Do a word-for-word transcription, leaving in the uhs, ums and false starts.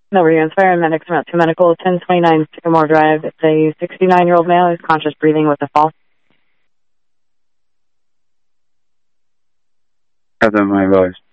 No, we're Inspire Medics from to Medical, ten twenty-nine Sycamore Drive. It's a sixty-nine-year-old male who's conscious breathing with a fall. Have them my voice.